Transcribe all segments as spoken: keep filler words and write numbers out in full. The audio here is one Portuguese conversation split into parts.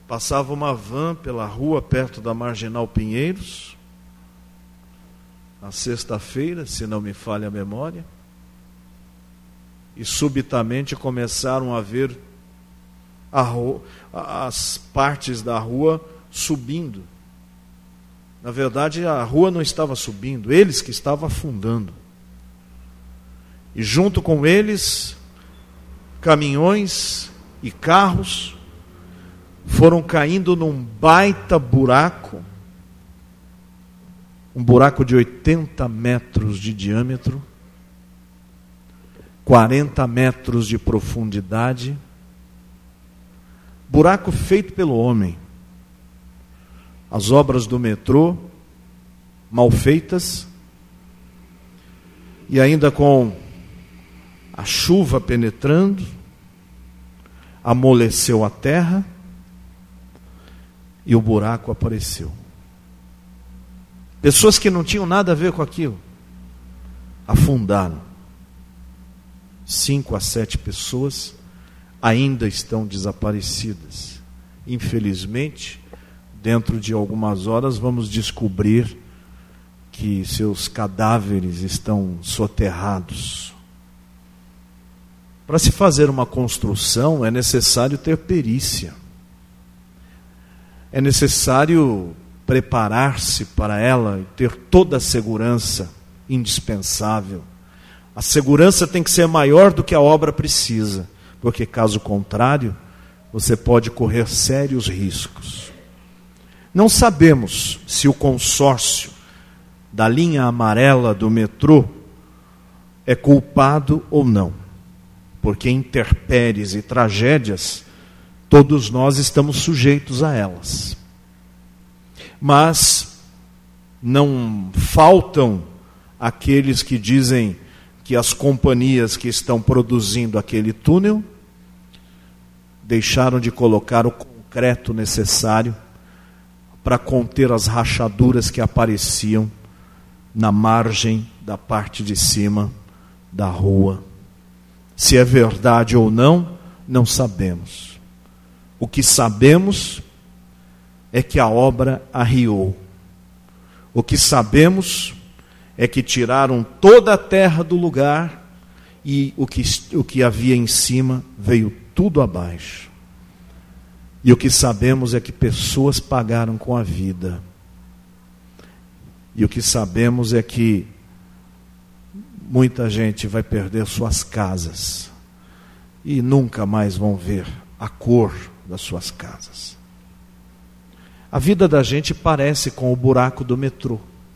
Passava uma van pela rua perto da Marginal Pinheiros, na sexta-feira, se não me falha a memória, e subitamente começaram a ver a rua, as partes da rua subindo. Na verdade, a rua não estava subindo, eles que estavam afundando. E junto com eles, caminhões e carros foram caindo num baita buraco, um buraco de oitenta metros de diâmetro, quarenta metros de profundidade, buraco feito pelo homem. As obras do metrô, mal feitas, e ainda com a chuva penetrando, amoleceu a terra, e o buraco apareceu. Pessoas que não tinham nada a ver com aquilo afundaram. Cinco a sete pessoas ainda estão desaparecidas. Infelizmente, dentro de algumas horas vamos descobrir que seus cadáveres estão soterrados. Para se fazer uma construção é necessário ter perícia. É necessário preparar-se para ela e ter toda a segurança indispensável. A segurança tem que ser maior do que a obra precisa, porque caso contrário, você pode correr sérios riscos. Não sabemos se o consórcio da linha amarela do metrô é culpado ou não, porque intempéries e tragédias, todos nós estamos sujeitos a elas. Mas não faltam aqueles que dizem que as companhias que estão produzindo aquele túnel deixaram de colocar o concreto necessário para conter as rachaduras que apareciam na margem da parte de cima da rua. Se é verdade ou não, não sabemos. O que sabemos é que a obra arriou. O que sabemos é que tiraram toda a terra do lugar e o que, o que havia em cima veio tudo abaixo. E o que sabemos é que pessoas pagaram com a vida. E o que sabemos é que muita gente vai perder suas casas e nunca mais vão ver a cor das suas casas. A vida da gente parece com o buraco do metrô.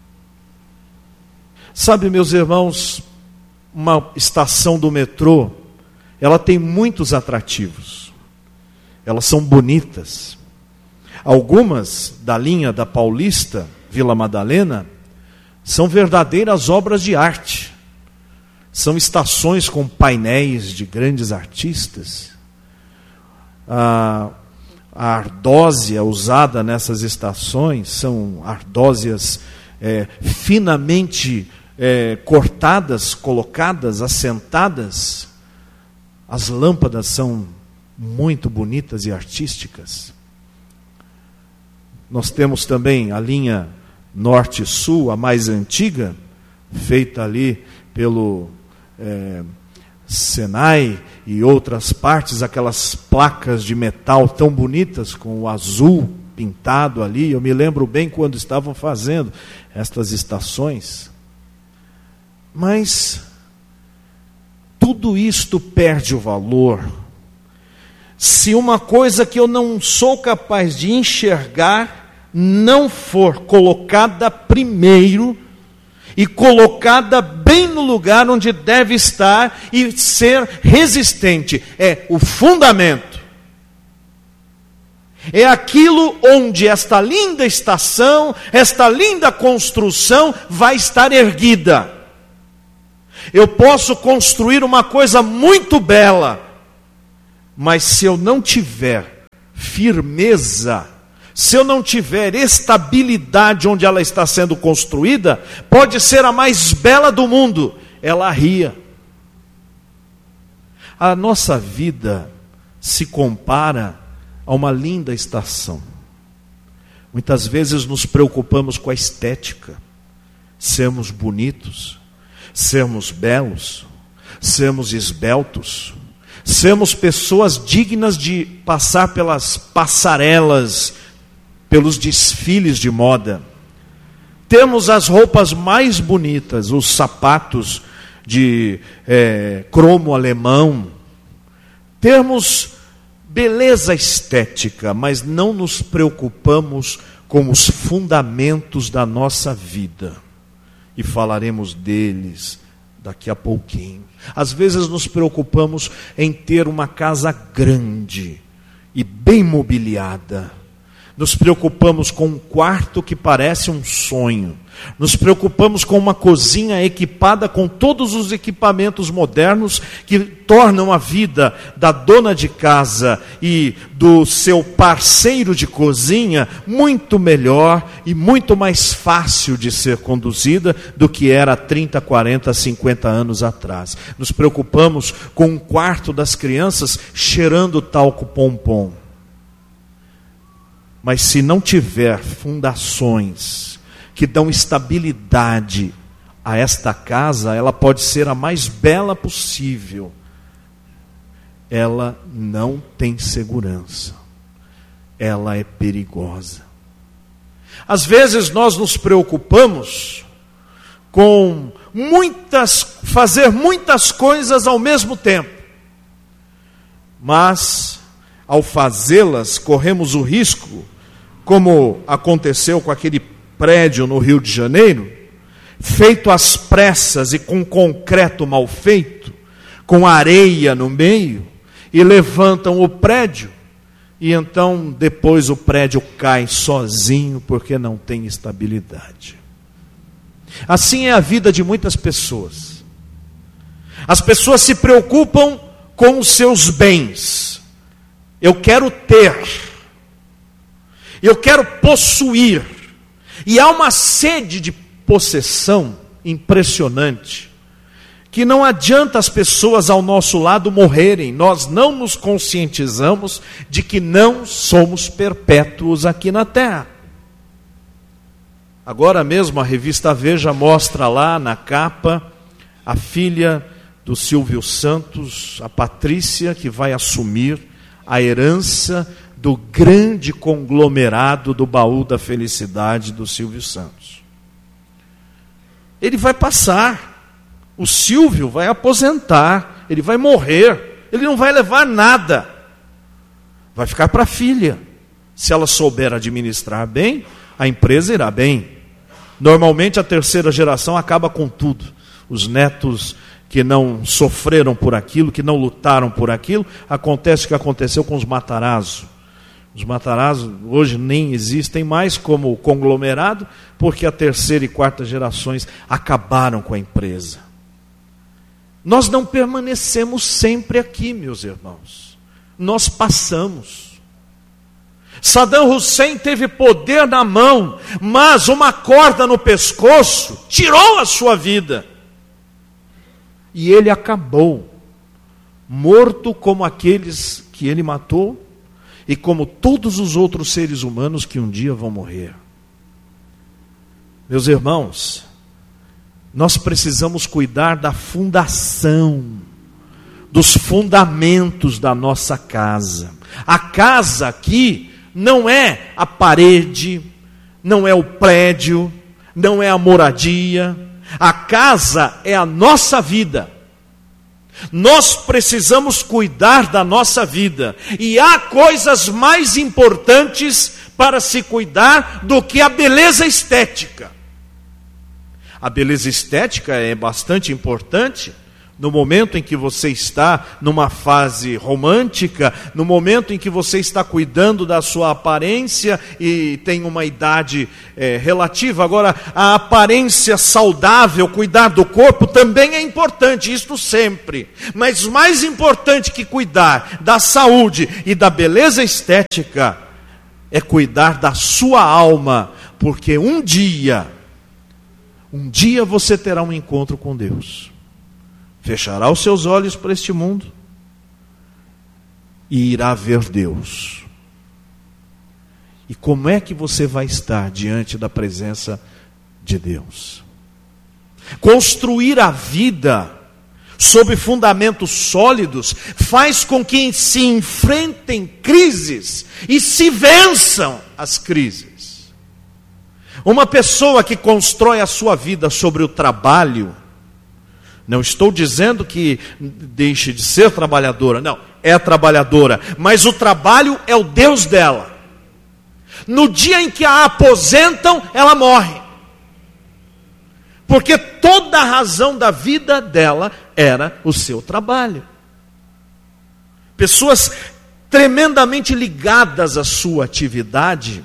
Sabe, meus irmãos, uma estação do metrô, ela tem muitos atrativos. Elas são bonitas. Algumas da linha da Paulista, Vila Madalena, são verdadeiras obras de arte. São estações com painéis de grandes artistas. A, a ardósia usada nessas estações são ardósias é, finamente é, cortadas, colocadas, assentadas. As lâmpadas são muito bonitas e artísticas. Nós temos também a linha norte-sul, a mais antiga, feita ali pelo é, Senai e outras partes, aquelas placas de metal tão bonitas com o azul pintado ali. Eu me lembro bem quando estavam fazendo estas estações. Mas tudo isto perde o valor se uma coisa que eu não sou capaz de enxergar não for colocada primeiro e colocada bem no lugar onde deve estar e ser resistente. É o fundamento. É aquilo onde esta linda estação, esta linda construção vai estar erguida. Eu posso construir uma coisa muito bela, mas se eu não tiver firmeza, se eu não tiver estabilidade onde ela está sendo construída, pode ser a mais bela do mundo, ela arria. A nossa vida se compara a uma linda estação. Muitas vezes nos preocupamos com a estética, sermos bonitos, sermos belos, sermos esbeltos, sermos pessoas dignas de passar pelas passarelas, pelos desfiles de moda. Temos as roupas mais bonitas, os sapatos de é, cromo alemão. Temos beleza estética, mas não nos preocupamos com os fundamentos da nossa vida. E falaremos deles daqui a pouquinho. Às vezes nos preocupamos em ter uma casa grande e bem mobiliada. Nos preocupamos com um quarto que parece um sonho. Nos preocupamos com uma cozinha equipada com todos os equipamentos modernos que tornam a vida da dona de casa e do seu parceiro de cozinha muito melhor e muito mais fácil de ser conduzida do que era há trinta, quarenta, cinquenta anos atrás. Nos preocupamos com um quarto das crianças cheirando talco pompom. Mas se não tiver fundações que dão estabilidade a esta casa, ela pode ser a mais bela possível. Ela não tem segurança. Ela é perigosa. Às vezes nós nos preocupamos com muitas, fazer muitas coisas ao mesmo tempo. Mas, ao fazê-las, corremos o risco, como aconteceu com aquele prédio no Rio de Janeiro, feito às pressas e com concreto mal feito, com areia no meio, e levantam o prédio, e então depois o prédio cai sozinho, porque não tem estabilidade. Assim é a vida de muitas pessoas. As pessoas se preocupam com os seus bens. Eu quero ter, eu quero possuir, e há uma sede de possessão impressionante, que não adianta as pessoas ao nosso lado morrerem, nós não nos conscientizamos de que não somos perpétuos aqui na terra. Agora mesmo a revista Veja mostra lá na capa a filha do Silvio Santos, a Patrícia, que vai assumir a herança do grande conglomerado do baú da felicidade do Silvio Santos. Ele vai passar, o Silvio vai aposentar, ele vai morrer, ele não vai levar nada, vai ficar para a filha. Se ela souber administrar bem, a empresa irá bem. Normalmente a terceira geração acaba com tudo. Os netos que não sofreram por aquilo, que não lutaram por aquilo, acontece o que aconteceu com os Matarazzo. Os Matarazzo hoje nem existem mais como conglomerado, porque a terceira e quarta gerações acabaram com a empresa. Nós não permanecemos sempre aqui, meus irmãos. Nós passamos. Saddam Hussein teve poder na mão, mas uma corda no pescoço tirou a sua vida. E ele acabou, morto como aqueles que ele matou, e como todos os outros seres humanos que um dia vão morrer. Meus irmãos, nós precisamos cuidar da fundação, dos fundamentos da nossa casa. A casa aqui não é a parede, não é o prédio, não é a moradia. A casa é a nossa vida. Nós precisamos cuidar da nossa vida. E há coisas mais importantes para se cuidar do que a beleza estética. A beleza estética é bastante importante no momento em que você está numa fase romântica, no momento em que você está cuidando da sua aparência e tem uma idade é, relativa. Agora, a aparência saudável, cuidar do corpo também é importante, isto sempre. Mas mais importante que cuidar da saúde e da beleza estética é cuidar da sua alma, porque um dia, um dia você terá um encontro com Deus. Fechará os seus olhos para este mundo e irá ver Deus. E como é que você vai estar diante da presença de Deus? Construir a vida sob fundamentos sólidos faz com que se enfrentem crises e se vençam as crises. Uma pessoa que constrói a sua vida sobre o trabalho, não estou dizendo que deixe de ser trabalhadora, não, é trabalhadora, mas o trabalho é o Deus dela. No dia em que a aposentam, ela morre. Porque toda a razão da vida dela era o seu trabalho. Pessoas tremendamente ligadas à sua atividade,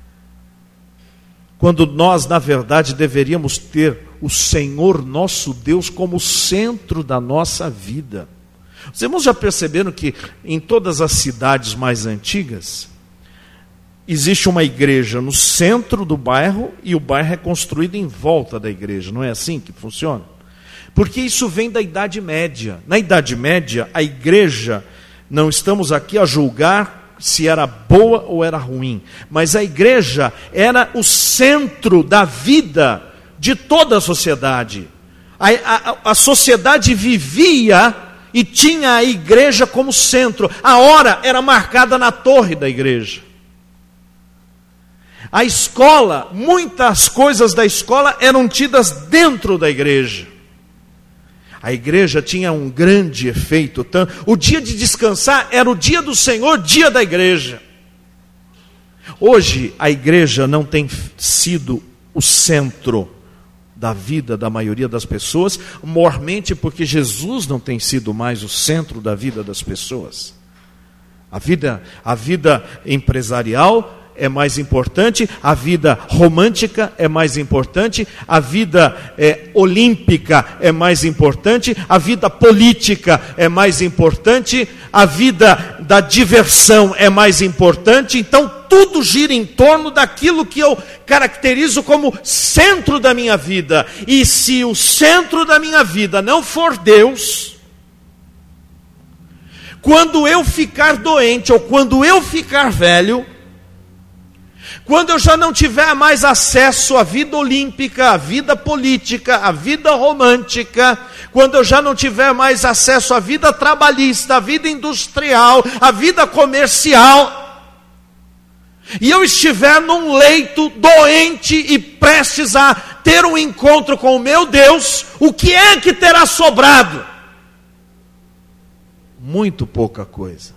quando nós, na verdade, deveríamos ter o Senhor nosso Deus como centro da nossa vida. Os irmãos já perceberam que em todas as cidades mais antigas, existe uma igreja no centro do bairro e o bairro é construído em volta da igreja. Não é assim que funciona? Porque isso vem da Idade Média. Na Idade Média, a igreja, não estamos aqui a julgar se era boa ou era ruim, mas a igreja era o centro da vida de toda a sociedade. A, a, a sociedade vivia e tinha a igreja como centro. A hora era marcada na torre da igreja. A escola, muitas coisas da escola eram tidas dentro da igreja. A igreja tinha um grande efeito. O dia de descansar era o dia do Senhor, dia da igreja. Hoje a igreja não tem sido o centro da vida da maioria das pessoas, mormente porque Jesus não tem sido mais o centro da vida das pessoas. A vida, a vida empresarial é mais importante, a vida romântica é mais importante, a vida é, olímpica é mais importante, a vida política é mais importante, a vida da diversão é mais importante. Então tudo gira em torno daquilo que eu caracterizo como centro da minha vida. E se o centro da minha vida não for Deus, quando eu ficar doente ou quando eu ficar velho, quando eu já não tiver mais acesso à vida olímpica, à vida política, à vida romântica, quando eu já não tiver mais acesso à vida trabalhista, à vida industrial, à vida comercial, e eu estiver num leito doente e prestes a ter um encontro com o meu Deus, o que é que terá sobrado? Muito pouca coisa.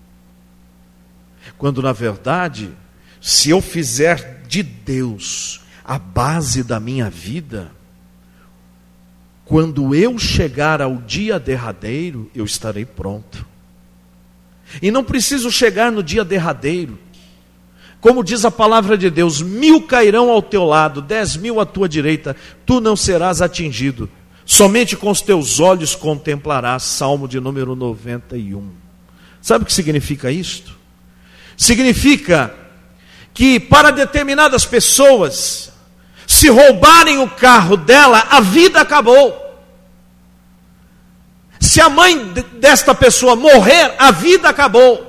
Quando na verdade, se eu fizer de Deus a base da minha vida, quando eu chegar ao dia derradeiro, eu estarei pronto. E não preciso chegar no dia derradeiro. Como diz a palavra de Deus, mil cairão ao teu lado, dez mil à tua direita, tu não serás atingido. Somente com os teus olhos contemplarás. Salmo de número noventa e um. Sabe o que significa isto? Significa que para determinadas pessoas, se roubarem o carro dela, a vida acabou. Se a mãe desta pessoa morrer, a vida acabou.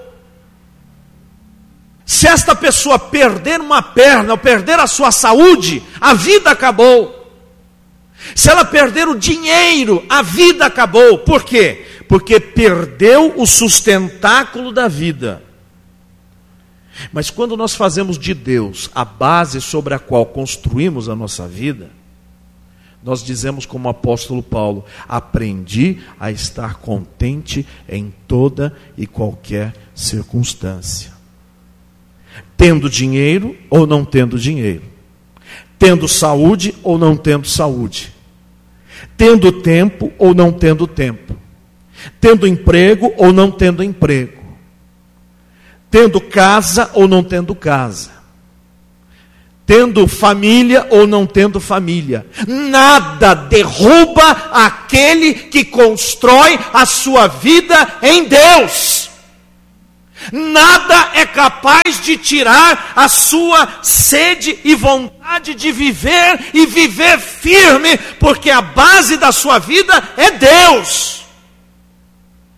Se esta pessoa perder uma perna ou perder a sua saúde, a vida acabou. Se ela perder o dinheiro, a vida acabou. Por quê? Porque perdeu o sustentáculo da vida. Mas quando nós fazemos de Deus a base sobre a qual construímos a nossa vida, nós dizemos como o apóstolo Paulo: aprendi a estar contente em toda e qualquer circunstância. Tendo dinheiro ou não tendo dinheiro. Tendo saúde ou não tendo saúde. Tendo tempo ou não tendo tempo. Tendo emprego ou não tendo emprego. Tendo casa ou não tendo casa. Tendo família ou não tendo família. Nada derruba aquele que constrói a sua vida em Deus. Nada é capaz de tirar a sua sede e vontade de viver e viver firme, porque a base da sua vida é Deus.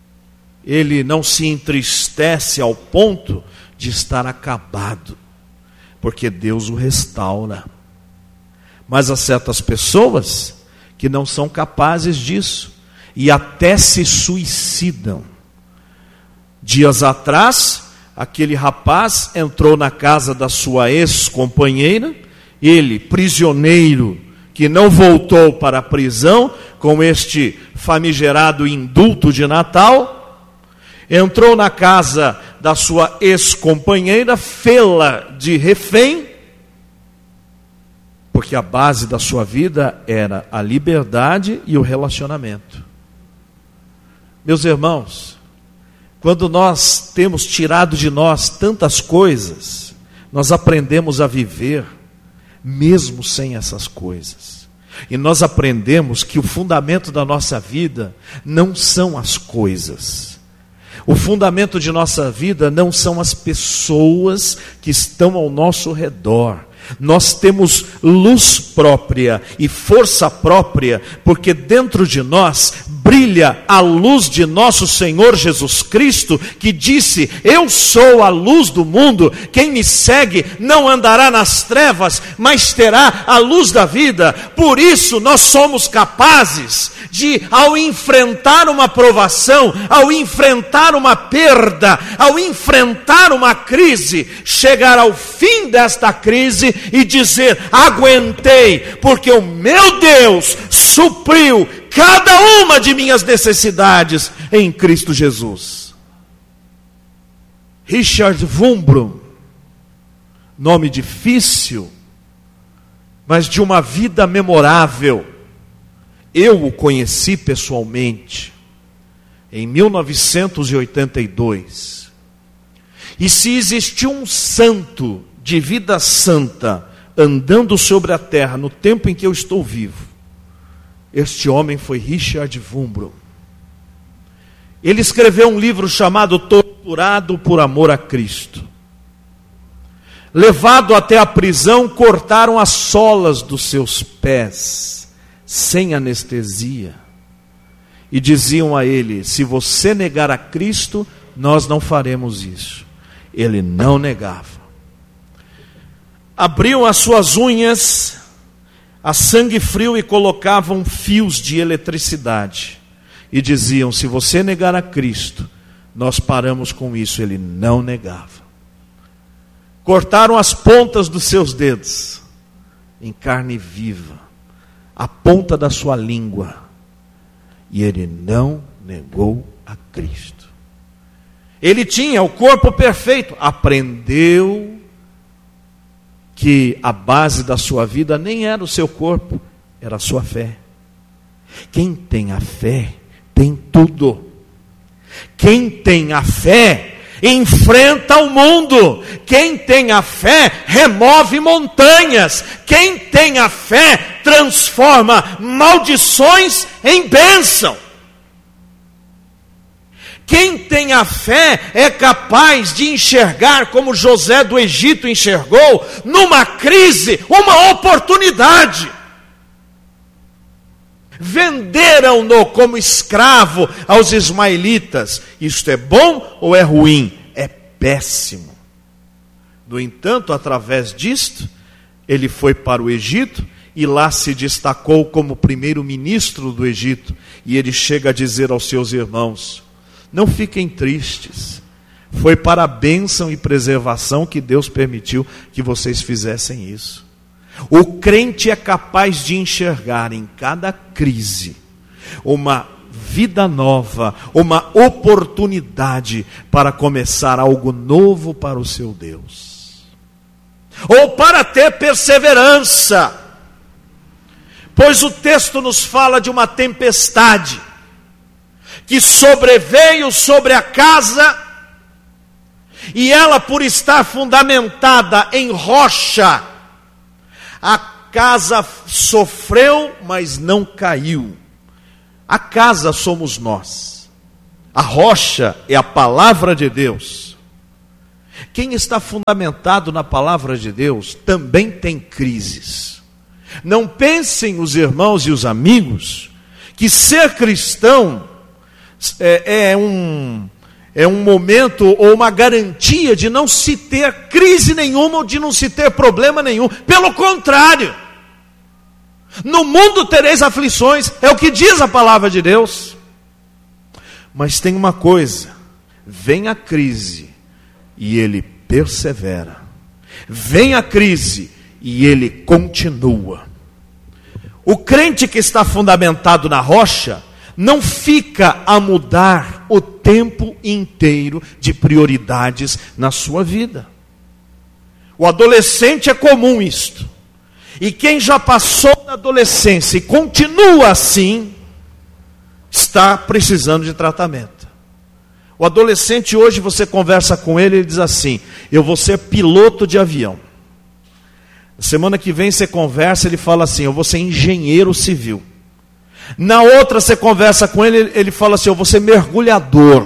Ele não se entristece ao ponto de estar acabado. porque Deus o restaura. Mas há certas pessoas que não são capazes disso e até se suicidam. Dias atrás, aquele rapaz entrou na casa da sua ex-companheira, ele, prisioneiro, que não voltou para a prisão com este famigerado indulto de Natal, entrou na casa da sua ex-companheira, fê-la de refém, porque a base da sua vida era a liberdade e o relacionamento. Meus irmãos, quando nós temos tirado de nós tantas coisas, nós aprendemos a viver mesmo sem essas coisas. E nós aprendemos que o fundamento da nossa vida não são as coisas. O fundamento de nossa vida não são as pessoas que estão ao nosso redor. Nós temos luz própria e força própria, porque dentro de nós brilha a luz de nosso Senhor Jesus Cristo, que disse: eu sou a luz do mundo, quem me segue não andará nas trevas, mas terá a luz da vida. Por isso nós somos capazes de, ao enfrentar uma provação, ao enfrentar uma perda, ao enfrentar uma crise, chegar ao fim desta crise e dizer: aguentei, porque o meu Deus supriu cada uma de minhas necessidades em Cristo Jesus. Richard Wurmbrand, nome difícil, mas de uma vida memorável. Eu o conheci pessoalmente em mil novecentos e oitenta e dois. E se existiu um santo de vida santa andando sobre a terra no tempo em que eu estou vivo, este homem foi Richard Wurmbrand. Ele escreveu um livro chamado Torturado por Amor a Cristo. Levado até a prisão, cortaram as solas dos seus pés, sem anestesia, e diziam a ele: se você negar a Cristo, nós não faremos isso. Ele não negava. Abriam as suas unhas a sangue frio e colocavam fios de eletricidade e diziam: se você negar a Cristo, nós paramos com isso. Ele não negava. Cortaram as pontas dos seus dedos em carne viva, a ponta da sua língua, e ele não negou a Cristo. Ele tinha o corpo perfeito, aprendeu que a base da sua vida nem era o seu corpo, era a sua fé. Quem tem a fé tem tudo. Quem tem a fé enfrenta o mundo. Quem tem a fé remove montanhas. Quem tem a fé transforma maldições em bênção. Quem tem a fé é capaz de enxergar, como José do Egito enxergou, numa crise, uma oportunidade. Venderam-no como escravo aos ismaelitas. Isto é bom ou é ruim? É péssimo. No entanto, através disto, ele foi para o Egito e lá se destacou como primeiro-ministro do Egito. E ele chega a dizer aos seus irmãos: não fiquem tristes, foi para a bênção e preservação que Deus permitiu que vocês fizessem isso. O crente é capaz de enxergar em cada crise uma vida nova, uma oportunidade para começar algo novo para o seu Deus, ou para ter perseverança, pois o texto nos fala de uma tempestade que sobreveio sobre a casa, e ela, por estar fundamentada em rocha, a casa sofreu, mas não caiu. A casa somos nós. A rocha é a palavra de Deus. Quem está fundamentado na palavra de Deus também tem crises. Não pensem os irmãos e os amigos que ser cristão é, é, um, é um momento ou uma garantia de não se ter crise nenhuma ou de não se ter problema nenhum. Pelo contrário, no mundo tereis aflições, é o que diz a palavra de Deus. Mas tem uma coisa, vem a crise e ele persevera. Vem a crise e ele continua. O crente que está fundamentado na rocha não fica a mudar o tempo inteiro de prioridades na sua vida. O adolescente é comum isto. E quem já passou da adolescência e continua assim, está precisando de tratamento. O adolescente hoje, você conversa com ele, ele diz assim: eu vou ser piloto de avião. Semana que vem você conversa, ele fala assim: eu vou ser engenheiro civil. Na outra você conversa com ele, ele fala assim: eu vou ser mergulhador.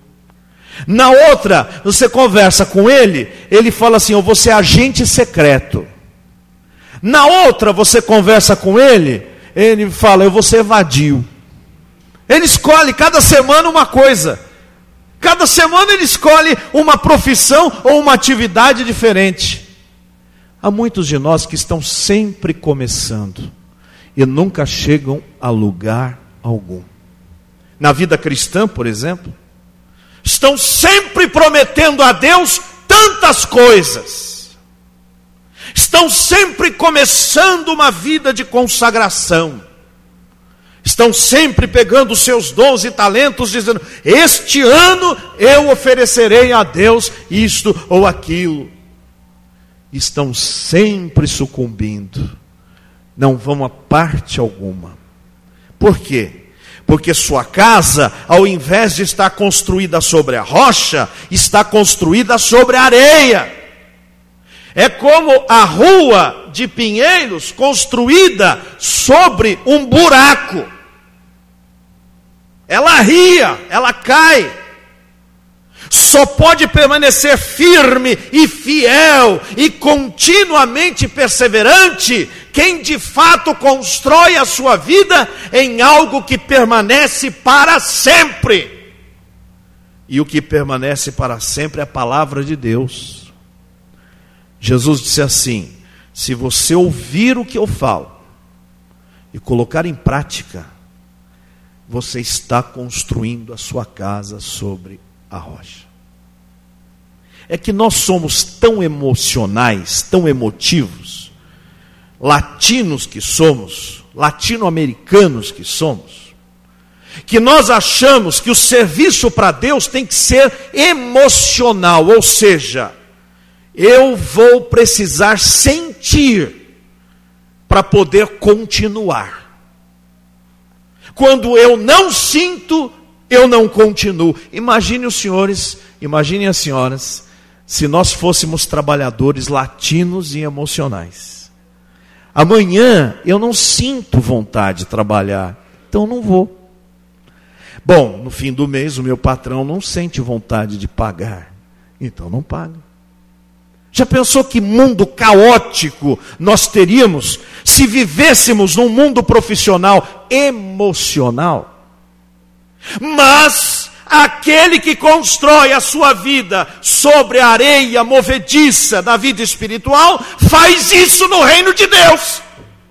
Na outra você conversa com ele, ele fala assim: eu vou ser agente secreto. Na outra você conversa com ele, ele fala: eu vou ser vadio. Ele escolhe cada semana uma coisa. Cada semana ele escolhe uma profissão ou uma atividade diferente. Há muitos de nós que estão sempre começando e nunca chegam a lugar algum. Na vida cristã, por exemplo, estão sempre prometendo a Deus tantas coisas. Estão sempre começando uma vida de consagração. Estão sempre pegando os seus dons e talentos, dizendo: este ano eu oferecerei a Deus isto ou aquilo. Estão sempre sucumbindo. Não vão a parte alguma. Por quê? Porque sua casa, ao invés de estar construída sobre a rocha, está construída sobre a areia. É como a rua de Pinheiros construída sobre um buraco. Ela ria, ela cai. Só pode permanecer firme e fiel e continuamente perseverante quem de fato constrói a sua vida em algo que permanece para sempre. E o que permanece para sempre é a palavra de Deus. Jesus disse assim: se você ouvir o que eu falo e colocar em prática, você está construindo a sua casa sobre a rocha. É que nós somos tão emocionais, tão emotivos, latinos que somos, latino-americanos que somos, que nós achamos que o serviço para Deus tem que ser emocional, ou seja, eu vou precisar sentir para poder continuar. Quando eu não sinto, eu não continuo. Imagine os senhores, imaginem as senhoras, se nós fôssemos trabalhadores latinos e emocionais. Amanhã eu não sinto vontade de trabalhar, então não vou. Bom, no fim do mês o meu patrão não sente vontade de pagar, então não paga. Já pensou que mundo caótico nós teríamos se vivêssemos num mundo profissional emocional? Mas aquele que constrói a sua vida sobre a areia movediça da vida espiritual, faz isso no reino de Deus.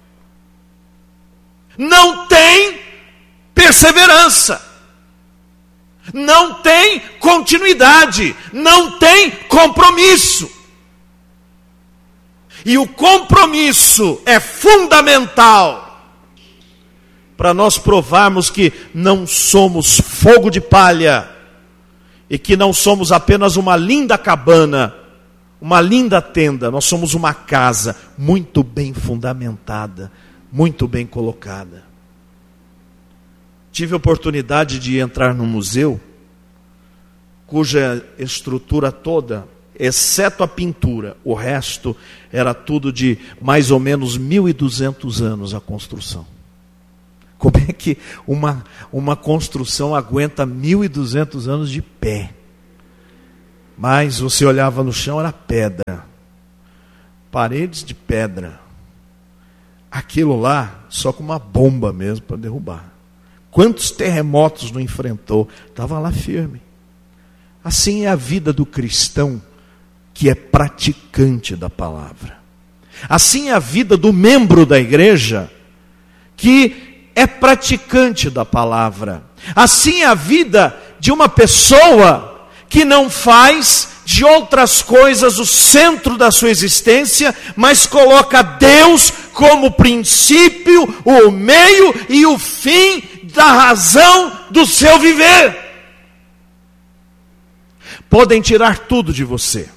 Não tem perseverança, não tem continuidade, não tem compromisso. E o compromisso é fundamental para nós provarmos que não somos fogo de palha e que não somos apenas uma linda cabana, uma linda tenda. Nós somos uma casa muito bem fundamentada, muito bem colocada. Tive a oportunidade de entrar num museu cuja estrutura toda, exceto a pintura, o resto era tudo de mais ou menos mil e duzentos anos a construção. Como é que uma, uma construção aguenta mil e duzentos anos de pé? Mas você olhava no chão, era pedra. Paredes de pedra. Aquilo lá, só com uma bomba mesmo para derrubar. Quantos terremotos não enfrentou? Estava lá firme. Assim é a vida do cristão que é praticante da palavra. Assim é a vida do membro da igreja que é praticante da palavra. Assim é a vida de uma pessoa que não faz de outras coisas o centro da sua existência, mas coloca Deus como princípio, o meio e o fim da razão do seu viver. Podem tirar tudo de você.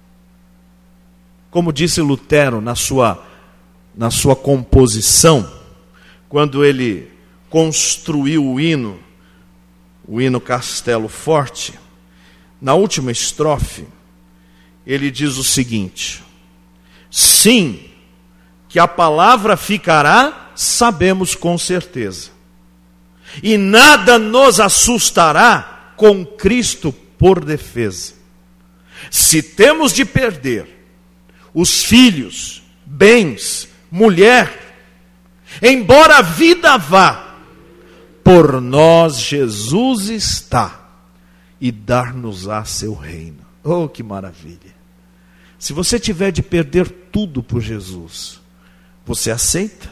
Como disse Lutero na sua, na sua composição, quando ele construiu o hino, o hino Castelo Forte, na última estrofe, ele diz o seguinte: sim, que a palavra ficará, sabemos com certeza, e nada nos assustará com Cristo por defesa. Se temos de perder os filhos, bens, mulher, embora a vida vá, por nós Jesus está, e dar-nos-á seu reino. Oh, que maravilha! Se você tiver de perder tudo por Jesus, você aceita?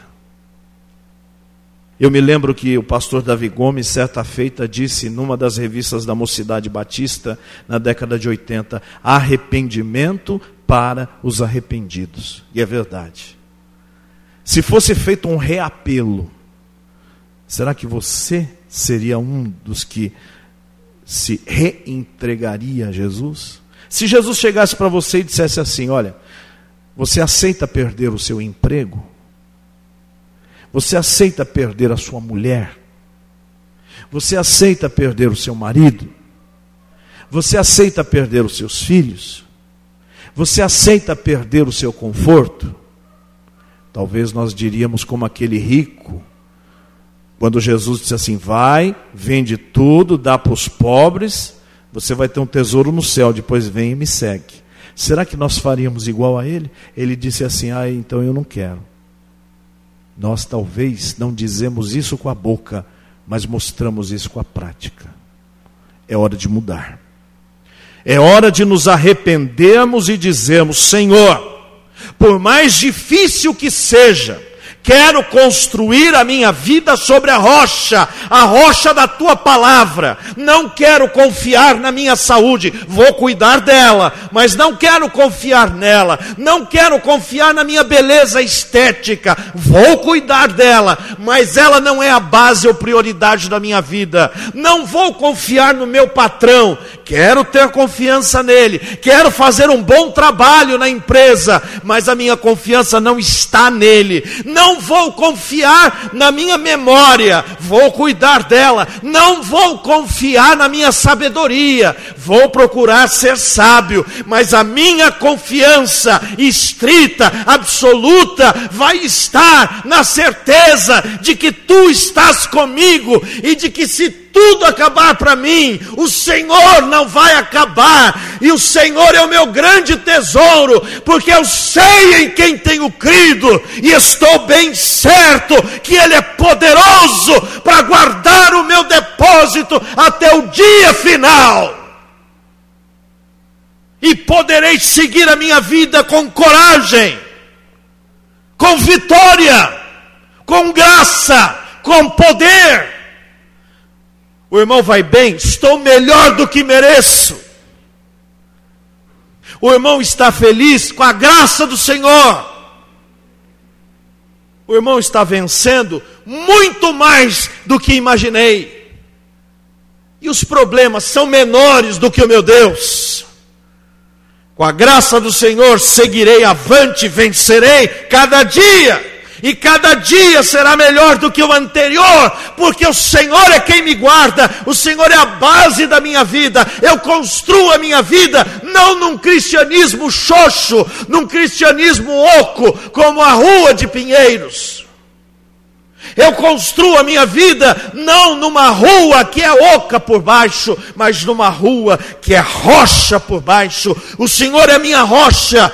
Eu me lembro que o pastor Davi Gomes, certa feita, disse numa das revistas da Mocidade Batista, na década de oitenta, arrependimento para os arrependidos. E é verdade. Se fosse feito um reapelo, será que você seria um dos que se reentregaria a Jesus? Se Jesus chegasse para você e dissesse assim: olha, você aceita perder o seu emprego? Você aceita perder a sua mulher? Você aceita perder o seu marido? Você aceita perder os seus filhos? Você aceita perder o seu conforto? Talvez nós diríamos como aquele rico, quando Jesus disse assim: vai, vende tudo, dá para os pobres, você vai ter um tesouro no céu, depois vem e me segue. Será que nós faríamos igual a ele? Ele disse assim: ah, então eu não quero. Nós talvez não dizemos isso com a boca, mas mostramos isso com a prática. É hora de mudar. É hora de nos arrependermos e dizermos: Senhor, por mais difícil que seja, quero construir a minha vida sobre a rocha, a rocha da tua palavra. Não quero confiar na minha saúde, vou cuidar dela, mas não quero confiar nela. Não quero confiar na minha beleza estética, vou cuidar dela, mas ela não é a base ou prioridade da minha vida. Não vou confiar no meu patrão, quero ter confiança nele, quero fazer um bom trabalho na empresa, mas a minha confiança não está nele. Não Não vou confiar na minha memória, vou cuidar dela. Não vou confiar na minha sabedoria, vou procurar ser sábio. Mas a minha confiança estrita, absoluta, vai estar na certeza de que tu estás comigo e de que se tudo acabar para mim, o Senhor não vai acabar, e o Senhor é o meu grande tesouro, porque eu sei em quem tenho crido, e estou bem certo que Ele é poderoso para guardar o meu depósito até o dia final, e poderei seguir a minha vida com coragem, com vitória, com graça, com poder. O irmão vai bem, estou melhor do que mereço. O irmão está feliz com a graça do Senhor. O irmão está vencendo muito mais do que imaginei. E os problemas são menores do que o meu Deus. Com a graça do Senhor seguirei avante, vencerei cada dia. E cada dia será melhor do que o anterior, porque o Senhor é quem me guarda, o Senhor é a base da minha vida. Eu construo a minha vida não num cristianismo xoxo, num cristianismo oco, como a rua de Pinheiros. Eu construo a minha vida não numa rua que é oca por baixo, mas numa rua que é rocha por baixo. O Senhor é minha rocha,